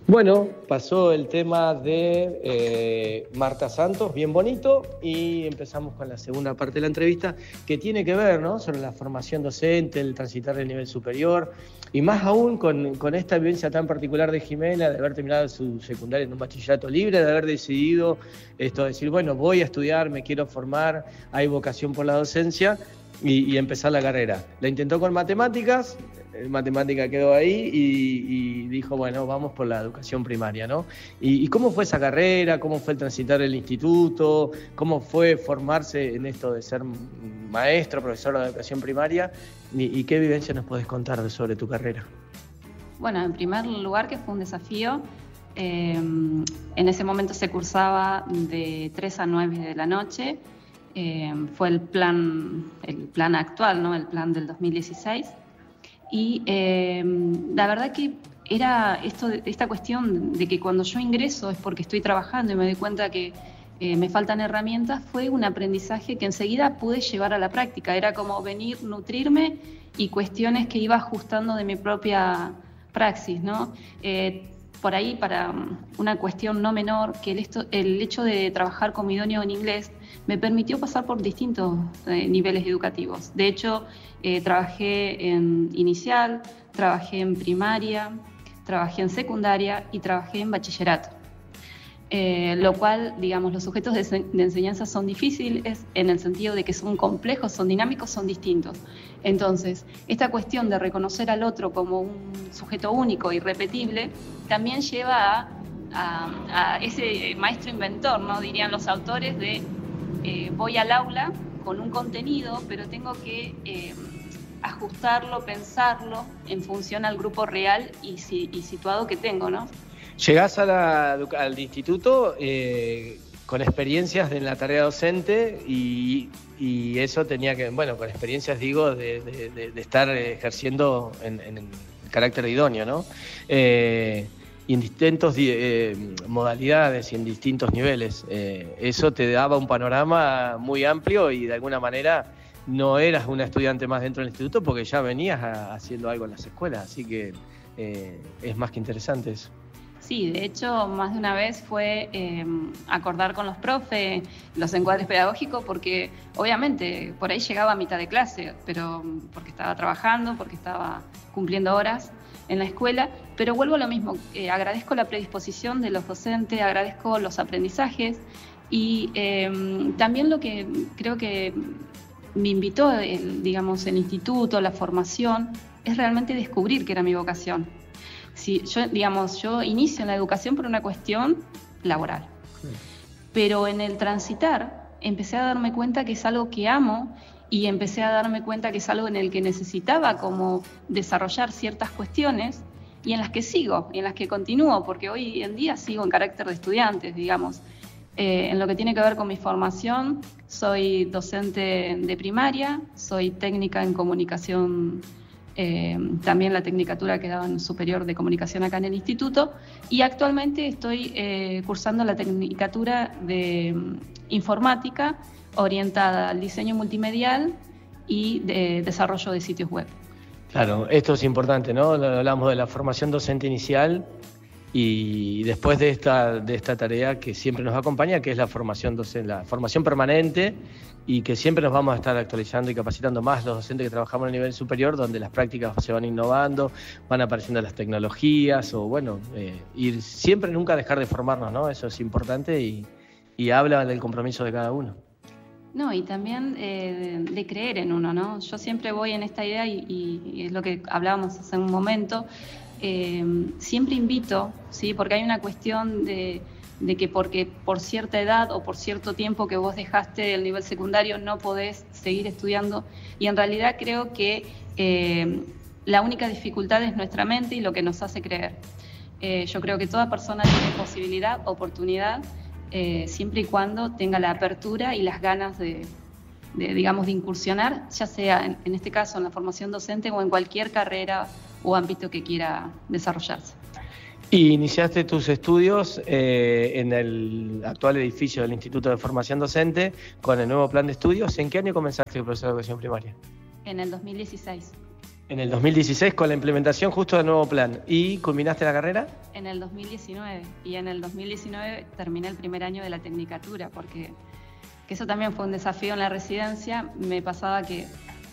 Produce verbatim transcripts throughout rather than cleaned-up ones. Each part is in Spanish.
Bueno, pasó el tema de eh, Marta Santos, bien bonito, y empezamos con la segunda parte de la entrevista, que tiene que ver, ¿no?, sobre la formación docente, el transitar del nivel superior, y más aún con, con esta vivencia tan particular de Jimena, de haber terminado su secundaria en un bachillerato libre, de haber decidido esto, de decir, bueno, voy a estudiar, me quiero formar, hay vocación por la docencia, y, y empezar la carrera. La intentó con matemáticas, matemática quedó ahí y, y dijo, bueno, vamos por la educación primaria, ¿no? ¿Y, y cómo fue esa carrera? ¿Cómo fue el transitar el instituto? ¿Cómo fue formarse en esto de ser maestro, profesor de educación primaria? ¿Y, y qué vivencia nos podés contar sobre tu carrera? Bueno, en primer lugar que fue un desafío. Eh, en ese momento se cursaba de tres a nueve de la noche. Eh, fue el plan, el plan actual, ¿no? El plan del dos mil dieciséis. Y eh, la verdad que era esto, esta cuestión de que cuando yo ingreso es porque estoy trabajando y me doy cuenta que eh, me faltan herramientas, fue un aprendizaje que enseguida pude llevar a la práctica. Era como venir, nutrirme y cuestiones que iba ajustando de mi propia praxis, ¿no? Eh, por ahí, para una cuestión no menor, que el, esto, el hecho de trabajar como idóneo en inglés me permitió pasar por distintos eh, niveles educativos. De hecho, eh, trabajé en inicial, trabajé en primaria, trabajé en secundaria y trabajé en bachillerato. Eh, lo cual, digamos, los sujetos de, de enseñanza son difíciles en el sentido de que son complejos, son dinámicos, son distintos. Entonces, esta cuestión de reconocer al otro como un sujeto único, irrepetible, también lleva a, a, a ese maestro inventor, ¿no?, dirían los autores, de eh, voy al aula con un contenido, pero tengo que eh, ajustarlo, pensarlo en función al grupo real y, y situado que tengo, ¿no? Llegás a la, al instituto eh, con experiencias en la tarea docente y, y eso tenía que, bueno, con experiencias digo de, de, de, de estar ejerciendo en, en, en carácter idóneo, ¿no? Eh, y en distintas eh, modalidades y en distintos niveles. Eh, eso te daba un panorama muy amplio y de alguna manera no eras una estudiante más dentro del instituto porque ya venías a, haciendo algo en las escuelas, así que eh, es más que interesante eso. Sí, de hecho, más de una vez fue eh, acordar con los profes los encuadres pedagógicos, porque obviamente por ahí llegaba a mitad de clase, pero porque estaba trabajando, porque estaba cumpliendo horas en la escuela, pero vuelvo a lo mismo, eh, agradezco la predisposición de los docentes, agradezco los aprendizajes y eh, también lo que creo que me invitó, el, digamos, el instituto, la formación, es realmente descubrir que era mi vocación. Si yo, digamos, yo inicio en la educación por una cuestión laboral, sí. Pero en el transitar empecé a darme cuenta que es algo que amo y empecé a darme cuenta que es algo en el que necesitaba como desarrollar ciertas cuestiones y en las que sigo, y en las que continúo, porque hoy en día sigo en carácter de estudiante, digamos. Eh, en lo que tiene que ver con mi formación, soy docente de primaria, soy técnica en comunicación. Eh, también la tecnicatura que daba en superior de comunicación acá en el instituto y actualmente estoy eh, cursando la tecnicatura de um, informática orientada al diseño multimedial y de desarrollo de sitios web. Claro, esto es importante, ¿no? Hablamos de la formación docente inicial y después de esta, de esta tarea que siempre nos acompaña, que es la formación docente, la formación permanente, y que siempre nos vamos a estar actualizando y capacitando más los docentes que trabajamos a nivel superior, donde las prácticas se van innovando, van apareciendo las tecnologías, o bueno, eh, ir siempre, nunca dejar de formarnos, ¿no? Eso es importante y, y habla del compromiso de cada uno. No, y también eh, de, de creer en uno, ¿no? Yo siempre voy en esta idea y, y es lo que hablábamos hace un momento, eh, siempre invito, ¿sí? Porque hay una cuestión de... de que porque por cierta edad o por cierto tiempo que vos dejaste el nivel secundario no podés seguir estudiando y en realidad creo que eh, la única dificultad es nuestra mente y lo que nos hace creer. Eh, yo creo que toda persona tiene posibilidad, oportunidad, eh, siempre y cuando tenga la apertura y las ganas de, de, digamos, de incursionar, ya sea en, en este caso en la formación docente o en cualquier carrera o ámbito que quiera desarrollarse. Y iniciaste tus estudios eh, en el actual edificio del Instituto de Formación Docente con el nuevo plan de estudios. ¿En qué año comenzaste el proceso de educación primaria? En el dos mil dieciséis. En el dos mil dieciséis con la implementación justo del nuevo plan. ¿Y culminaste la carrera? En el dos mil diecinueve. Y en el dos mil diecinueve terminé el primer año de la tecnicatura, porque que eso también fue un desafío en la residencia. Me pasaba que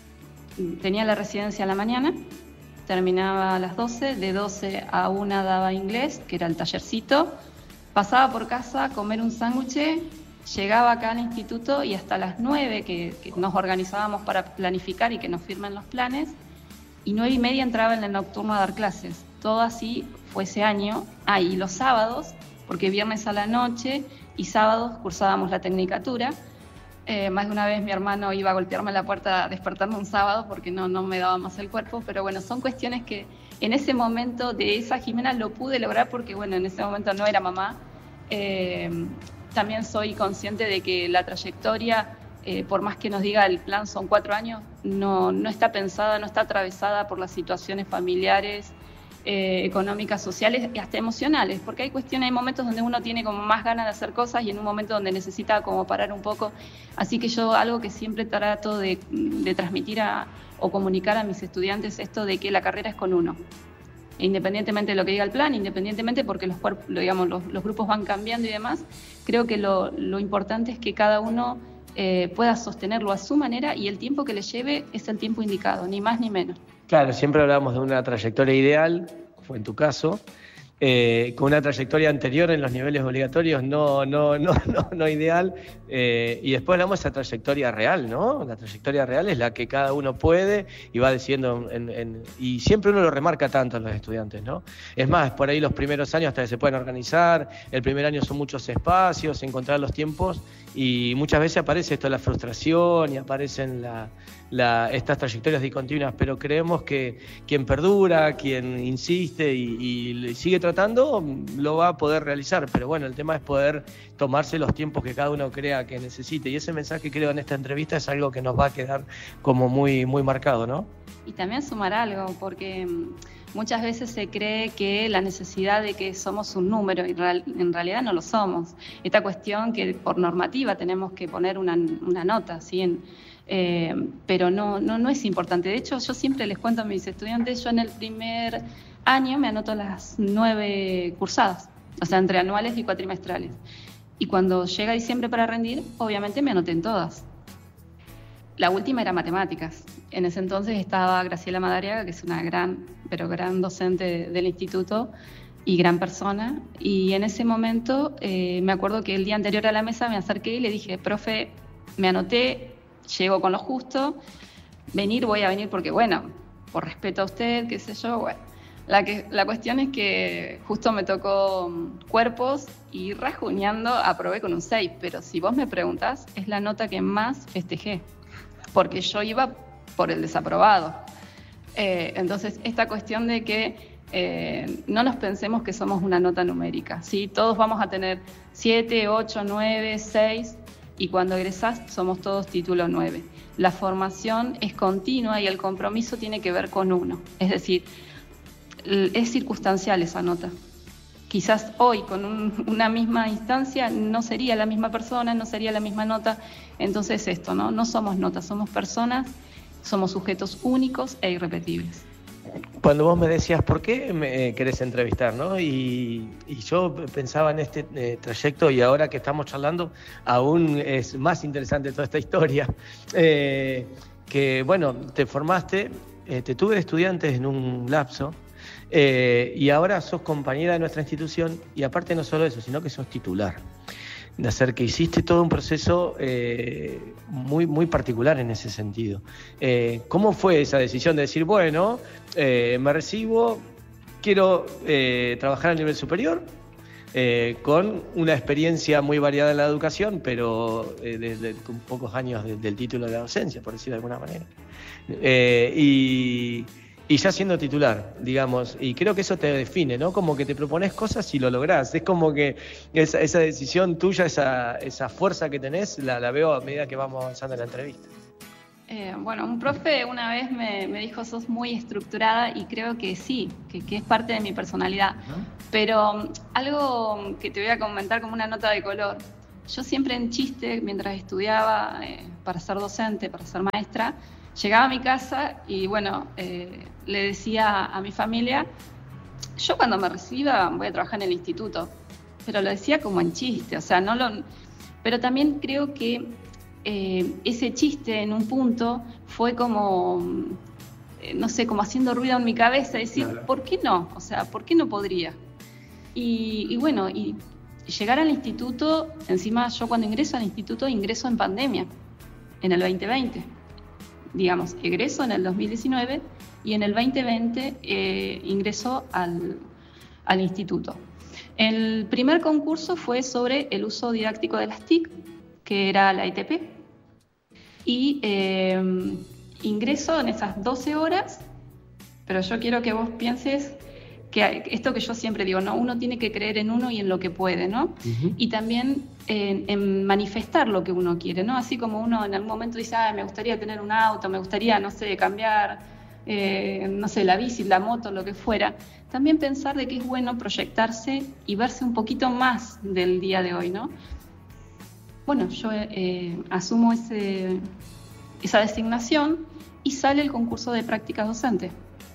tenía la residencia a la mañana, terminaba a las doce, de doce a una daba inglés, que era el tallercito, pasaba por casa a comer un sándwich, llegaba acá al instituto y hasta las nueve, que, que nos organizábamos para planificar y que nos firmen los planes, y nueve y media entraba en el nocturno a dar clases. Todo así fue ese año. Ah, y los sábados, porque viernes a la noche y sábados cursábamos la tecnicatura. Eh, más de una vez mi hermano iba a golpearme la puerta a despertarme un sábado porque no, no me daba más el cuerpo, pero bueno, son cuestiones que en ese momento de esa Jimena lo pude lograr porque bueno, en ese momento no era mamá. Eh, también soy consciente de que la trayectoria, Eh, por más que nos diga el plan son cuatro años, no, no está pensada, no está atravesada por las situaciones familiares, eh, económicas, sociales y hasta emocionales, porque hay cuestiones, hay momentos donde uno tiene como más ganas de hacer cosas y en un momento donde necesita como parar un poco. Así que yo algo que siempre trato de, de transmitir a, o comunicar a mis estudiantes esto de que la carrera es con uno. Independientemente de lo que diga el plan, independientemente porque los, cuerpos, digamos, los, los grupos van cambiando y demás, creo que lo, lo importante es que cada uno Eh, pueda sostenerlo a su manera y el tiempo que le lleve es el tiempo indicado, ni más ni menos. Claro, siempre hablamos de una trayectoria ideal, fue en tu caso, eh, con una trayectoria anterior en los niveles obligatorios no, no, no, no, no ideal, eh, y después hablamos de esa trayectoria real, ¿no? La trayectoria real es la que cada uno puede y va diciendo, en, en, y siempre uno lo remarca tanto a los estudiantes, ¿no? Es más, por ahí los primeros años hasta que se pueden organizar, el primer año son muchos espacios, encontrar los tiempos, y muchas veces aparece esto de la frustración y aparecen la, la, estas trayectorias discontinuas, pero creemos que quien perdura, quien insiste y, y sigue tratando, lo va a poder realizar, pero bueno, el tema es poder tomarse los tiempos que cada uno crea que necesite, y ese mensaje creo en esta entrevista es algo que nos va a quedar como muy, muy marcado, ¿no? Y también sumar algo, porque muchas veces se cree que la necesidad de que somos un número, y real, en realidad no lo somos. Esta cuestión que por normativa tenemos que poner una, una nota, ¿sí? En, eh, pero no, no, no es importante. De hecho, yo siempre les cuento a mis estudiantes, yo en el primer año me anoto las nueve cursadas, o sea, entre anuales y cuatrimestrales. Y cuando llega diciembre para rendir, obviamente me anoté en todas. La última era matemáticas. En ese entonces estaba Graciela Madariaga, que es una gran, pero gran docente del instituto y gran persona. Y en ese momento eh, me acuerdo que el día anterior a la mesa me acerqué y le dije, profe, me anoté, llego con lo justo, venir voy a venir porque, bueno, por respeto a usted, qué sé yo, bueno. La, que, la cuestión es que justo me tocó cuerpos y rajuñando aprobé con un seis, pero si vos me preguntás, es la nota que más festejé, porque yo iba por el desaprobado. Eh, entonces, esta cuestión de que eh, no nos pensemos que somos una nota numérica, ¿sí? Todos vamos a tener siete, ocho, nueve, seis, y cuando egresás somos todos título nueve. La formación es continua y el compromiso tiene que ver con uno, es decir, es circunstancial esa nota. Quizás hoy con un, una misma instancia no sería la misma persona, no sería la misma nota. Entonces esto, ¿no? No somos notas, somos personas, somos sujetos únicos e irrepetibles. Cuando vos me decías, ¿por qué me querés entrevistar? ¿No? Y, y yo pensaba en este eh, trayecto y ahora que estamos charlando, aún es más interesante toda esta historia. Eh, que bueno, te formaste, eh, te tuve de estudiantes en un lapso, Eh, y ahora sos compañera de nuestra institución y aparte no solo eso, sino que sos titular. De hacer que hiciste todo un proceso eh, muy, muy particular en ese sentido. Eh, ¿Cómo fue esa decisión de decir, bueno, eh, me recibo, quiero eh, trabajar a nivel superior, eh, con una experiencia muy variada en la educación, pero eh, desde con pocos años de, del título de la docencia, por decirlo de alguna manera? Eh, y... Y ya siendo titular, digamos, y creo que eso te define, ¿no? Como que te propones cosas y lo lográs. Es como que esa, esa decisión tuya, esa, esa fuerza que tenés, la, la veo a medida que vamos avanzando en la entrevista. Eh, bueno, un profe una vez me, me dijo, sos muy estructurada, y creo que sí, que, que es parte de mi personalidad. Uh-huh. Pero um, algo que te voy a comentar como una nota de color. Yo siempre en chiste, mientras estudiaba eh, para ser docente, para ser maestra, Llegaba a mi casa y bueno, eh, le decía a mi familia, yo cuando me reciba voy a trabajar en el instituto, pero lo decía como en chiste, o sea, no lo... Pero también creo que eh, ese chiste en un punto fue como, eh, no sé, como haciendo ruido en mi cabeza, decir, claro. ¿Por qué no? O sea, ¿por qué no podría? Y, y bueno, y llegar al instituto, encima yo cuando ingreso al instituto ingreso en pandemia, en el veinte veinte. Digamos, egreso en el dos mil diecinueve y en el veinte veinte eh, ingreso al, al instituto. El primer concurso fue sobre el uso didáctico de las T I C, que era la E T P, y eh, ingreso en esas doce horas, pero yo quiero que vos pienses que esto que yo siempre digo, ¿no? Uno tiene que creer en uno y en lo que puede, ¿no? Uh-huh. Y también en, en manifestar lo que uno quiere, ¿no? Así como uno en algún momento dice, ah, me gustaría tener un auto, me gustaría, no sé, cambiar, eh, no sé, la bici, la moto, lo que fuera. También pensar de que es bueno proyectarse y verse un poquito más del día de hoy, ¿no? Bueno, yo eh, asumo ese, esa designación y sale el concurso de prácticas docentes.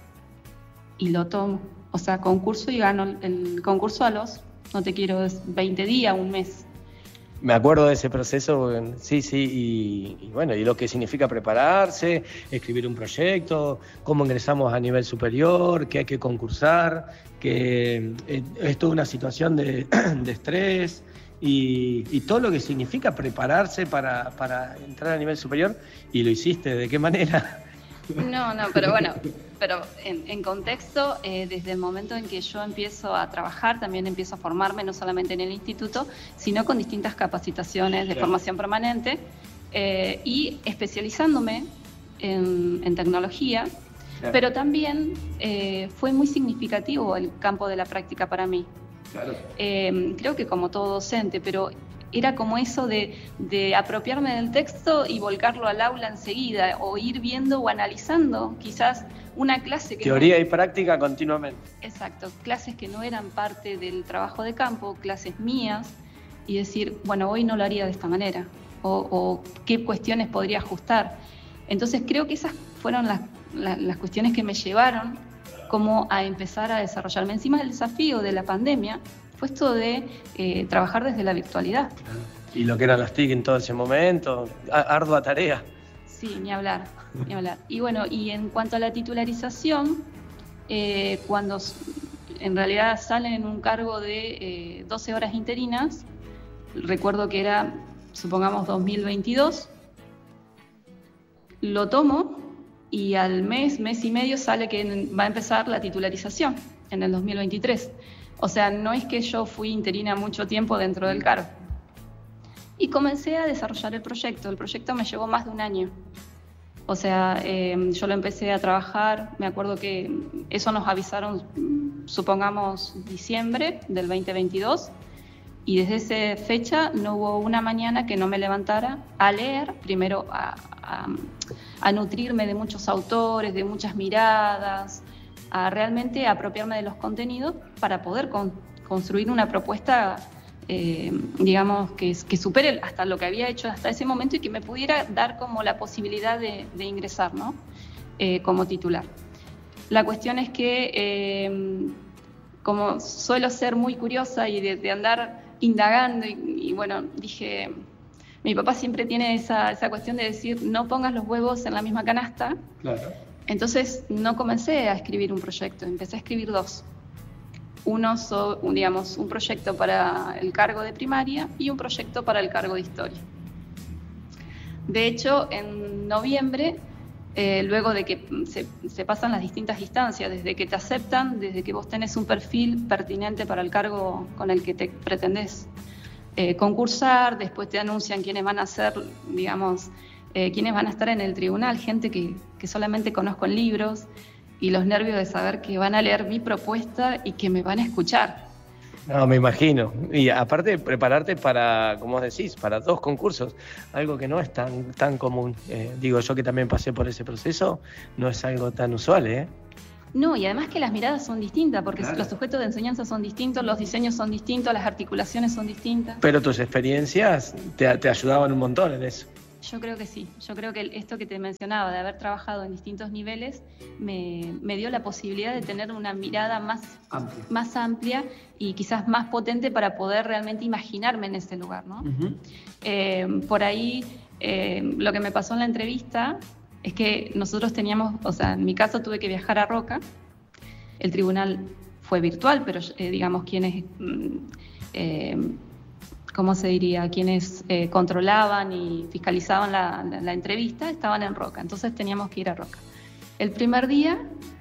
Y lo tomo. O sea, concurso y gano el concurso a los, no te quiero, veinte días, un mes. Me acuerdo de ese proceso, sí, sí, y, y bueno, y lo que significa prepararse, escribir un proyecto, cómo ingresamos a nivel superior, que hay que concursar, que eh, es toda una situación de, de estrés y, y todo lo que significa prepararse para, para entrar a nivel superior, y lo hiciste, ¿de qué manera? No, no, pero bueno, pero en, en contexto, eh, desde el momento en que yo empiezo a trabajar, también empiezo a formarme, no solamente en el instituto, sino con distintas capacitaciones de claro. formación permanente eh, y especializándome en, en tecnología, claro. pero también eh, fue muy significativo el campo de la práctica para mí. Claro. Eh, creo que como todo docente, pero era como eso de, de apropiarme del texto y volcarlo al aula enseguida, o ir viendo o analizando quizás una clase que... Teoría no... y práctica continuamente. Exacto, clases que no eran parte del trabajo de campo, clases mías, y decir, bueno, hoy no lo haría de esta manera, o, o qué cuestiones podría ajustar. Entonces creo que esas fueron las, las, las cuestiones que me llevaron como a empezar a desarrollarme. Encima del desafío de la pandemia, fue esto de eh, trabajar desde la virtualidad. Y lo que eran las T I C en todo ese momento, ardua tarea. Sí, ni hablar, ni hablar. Y bueno, y en cuanto a la titularización, eh, cuando en realidad salen en un cargo de eh, doce horas interinas, recuerdo que era, supongamos, dos mil veintidós, lo tomo y al mes, mes y medio sale que va a empezar la titularización en el dos mil veintitrés. O sea, no es que yo fui interina mucho tiempo dentro del cargo. Y comencé a desarrollar el proyecto. El proyecto me llevó más de un año. O sea, eh, yo lo empecé a trabajar, me acuerdo que eso nos avisaron, supongamos, diciembre del veinte veintidós, y desde esa fecha no hubo una mañana que no me levantara a leer, primero a, a, a nutrirme de muchos autores, de muchas miradas, a realmente apropiarme de los contenidos para poder con, construir una propuesta, eh, digamos, que, que supere hasta lo que había hecho hasta ese momento y que me pudiera dar como la posibilidad de, de ingresar, ¿no? Eh, como titular. La cuestión es que, eh, como suelo ser muy curiosa y de, de andar indagando, y, y bueno, dije, mi papá siempre tiene esa, esa cuestión de decir, no pongas los huevos en la misma canasta. Claro. Entonces no comencé a escribir un proyecto, empecé a escribir dos. Uno, so, un, digamos, un proyecto para el cargo de primaria y un proyecto para el cargo de historia. De hecho, en noviembre, eh, luego de que se, se pasan las distintas instancias, desde que te aceptan, desde que vos tenés un perfil pertinente para el cargo con el que te pretendés eh, concursar, después te anuncian quiénes van a ser, digamos, Eh, quienes van a estar en el tribunal, gente que, que solamente conozco en libros, y los nervios de saber que van a leer mi propuesta y que me van a escuchar. No, me imagino. Y aparte prepararte para, como vos decís, para dos concursos, algo que no es tan, tan común. Eh, digo, yo que también pasé por ese proceso, no es algo tan usual, ¿eh? No, y además que las miradas son distintas, porque claro. los sujetos de enseñanza son distintos, los diseños son distintos, las articulaciones son distintas. Pero tus experiencias te, te ayudaban un montón en eso. Yo creo que sí, yo creo que esto que te mencionaba, de haber trabajado en distintos niveles, me, me dio la posibilidad de tener una mirada más amplia. más amplia y quizás más potente para poder realmente imaginarme en ese lugar, ¿no? Uh-huh. Eh, por ahí, eh, lo que me pasó en la entrevista es que nosotros teníamos, o sea, en mi caso tuve que viajar a Roca, el tribunal fue virtual, pero eh, digamos quienes... Eh, ¿cómo se diría? Quienes eh, controlaban y fiscalizaban la, la, la entrevista estaban en Roca, entonces teníamos que ir a Roca. El primer día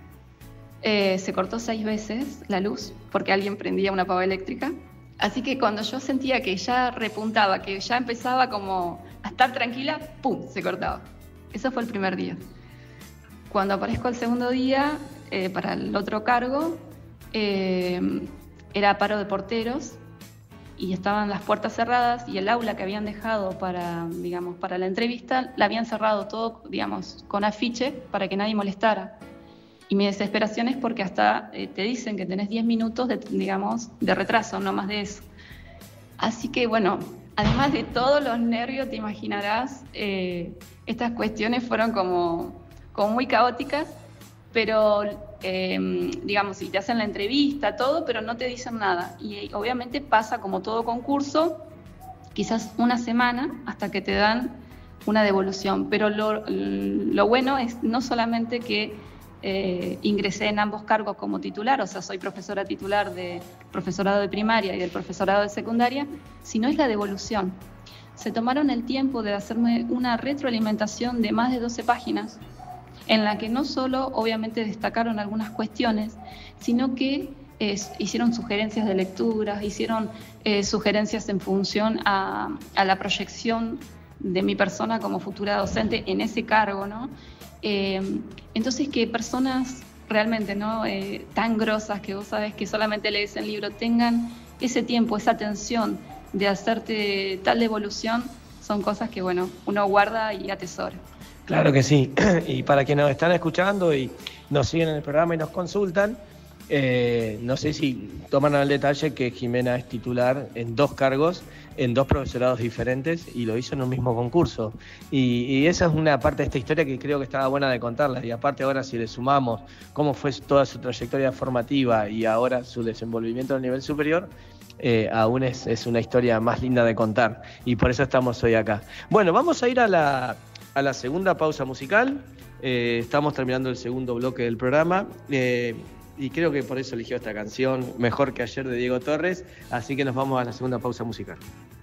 eh, se cortó seis veces la luz porque alguien prendía una pava eléctrica, así que cuando yo sentía que ya repuntaba, que ya empezaba como a estar tranquila, ¡pum!, se cortaba. Eso fue el primer día. Cuando aparezco el segundo día, eh, para el otro cargo, eh, era paro de porteros, y estaban las puertas cerradas y el aula que habían dejado para, digamos, para la entrevista, la habían cerrado todo, digamos, con afiche para que nadie molestara. Y mi desesperación es porque hasta eh, te dicen que tenés diez minutos de, digamos, de retraso, no más de eso. Así que, bueno, además de todos los nervios, te imaginarás, eh, estas cuestiones fueron como, como muy caóticas, pero, eh, digamos, si te hacen la entrevista, todo, pero no te dicen nada. Y obviamente pasa como todo concurso, quizás una semana hasta que te dan una devolución. Pero lo, lo bueno es no solamente que eh, ingresé en ambos cargos como titular, o sea, soy profesora titular de profesorado de primaria y del profesorado de secundaria, sino es la devolución. Se tomaron el tiempo de hacerme una retroalimentación de más de doce páginas, en la que no solo obviamente destacaron algunas cuestiones, sino que eh, hicieron sugerencias de lecturas, hicieron eh, sugerencias en función a, a la proyección de mi persona como futura docente en ese cargo, ¿no? Eh, entonces que personas realmente, ¿no?, eh, tan grosas que vos sabés que solamente lees el libro, tengan ese tiempo, esa atención de hacerte tal devolución, son cosas que, bueno, uno guarda y atesora. Claro que sí, y para quienes nos están escuchando y nos siguen en el programa y nos consultan, eh, no sé si toman al detalle que Jimena es titular en dos cargos, en dos profesorados diferentes, y lo hizo en un mismo concurso. Y, y esa es una parte de esta historia que creo que estaba buena de contarla, y aparte ahora si le sumamos cómo fue toda su trayectoria formativa y ahora su desenvolvimiento a nivel superior, Eh, aún es, es una historia más linda de contar, y por eso estamos hoy acá. Bueno, vamos a ir a la, a la segunda pausa musical. Eh, estamos terminando el segundo bloque del programa, eh, y creo que por eso eligió esta canción, Mejor que ayer, de Diego Torres, así que nos vamos a la segunda pausa musical.